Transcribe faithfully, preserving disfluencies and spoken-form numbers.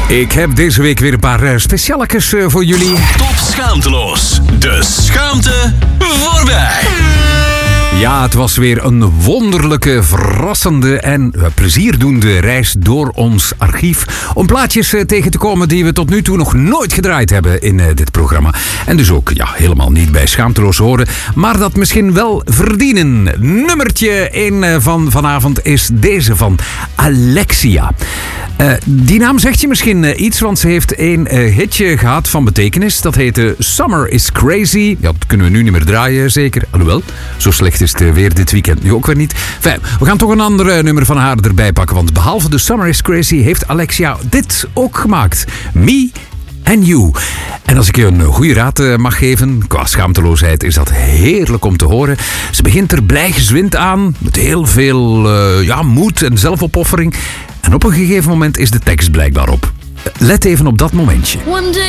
Ik heb deze week weer een paar uh, specialekes uh, voor jullie. Top schaamteloos. De schaamte voorbij. Ja, het was weer een wonderlijke, verrassende en uh, plezierdoende reis door ons archief. Om plaatjes uh, tegen te komen die we tot nu toe nog nooit gedraaid hebben in uh, dit programma. En dus ook ja, helemaal niet bij Schaamteloos horen, maar dat misschien wel verdienen. Nummertje één uh, van vanavond is deze van Alexia. Uh, die naam zegt je misschien uh, iets, want ze heeft een uh, hitje gehad van betekenis. Dat heette Summer is Crazy. Ja, dat kunnen we nu niet meer draaien, zeker. Alhoewel, zo slecht is het uh, weer dit weekend nu ook weer niet. Fijn, we gaan toch een ander uh, nummer van haar erbij pakken. Want behalve de Summer is Crazy heeft Alexia dit ook gemaakt. Me and You. En als ik je een goede raad uh, mag geven, qua schaamteloosheid is dat heerlijk om te horen. Ze begint er blijgezwind aan, met heel veel uh, ja, moed en zelfopoffering. En op een gegeven moment is de tekst blijkbaar op. Let even op dat momentje. One day